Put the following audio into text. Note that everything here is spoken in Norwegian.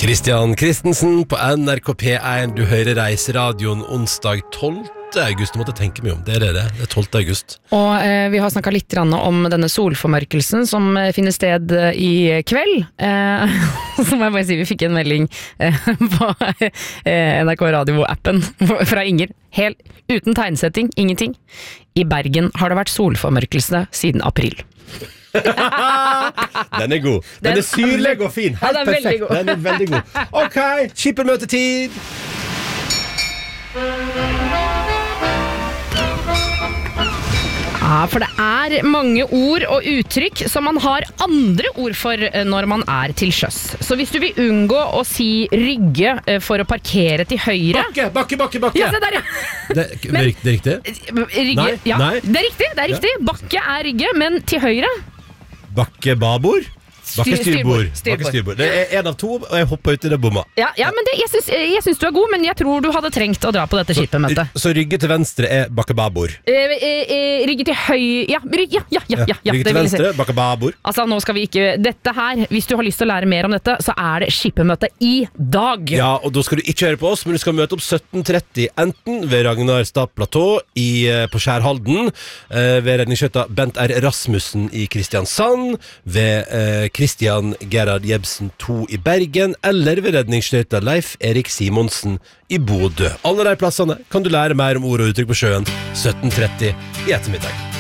Christian Christensen på NRK P1. Du hører Reiseradioen onsdag 12. august. Du måtte tenke meg om. Det er 12. august. Og vi har snakket litt om denne solformørkelsen som finner sted i kveld. Så må jeg bare si, vi fikk en melding på NRK Radio-appen fra Inger. Helt uten tegnsetting, ingenting. I Bergen har det vært solformørkelse siden april. Den er god. Den er syrlig og fin. Helt ja, perfekt. Den er veldig god. Ok, skippermøtetid. Ja, for det er mange ord og uttrykk som man har andre ord for når man er til sjøs. Så hvis du vil unngå å si rygge for å parkere til høyre... Bakke. Ja, se der, ja. Det er riktig? Rygge, Nei, ja. nei. Det er riktig. Bakke er rygge, men til høyre... Bakke babord? Bakke styrbord. Det er en av to, og jeg hopper ut i det bomma. Ja, men jeg synes du er god, men jeg tror du hadde trengt å dra på dette skipemøtet. Så rygge til venstre er bakke babord? Rygge til høyre... Ja, rygge til venstre, bakke babord. Altså, nå skal vi ikke... Dette her, hvis du har lyst til å lære mer om dette, så er det skipemøte i dag. Ja, og da skal du ikke høre på oss, men du skal møte opp 17:30, enten ved Ragnarstad Platå på Skjærhalden, ved redningsskøyta Bent R. Rasmussen i Kristiansand, ved Christian Gerhard Jebsen 2 i Bergen, eller ved redningsskøyta Leif Erik Simonsen i Bodø. Alle de plassene kan du lære mer om ord og uttrykk på sjøen 17:30 i ettermiddag.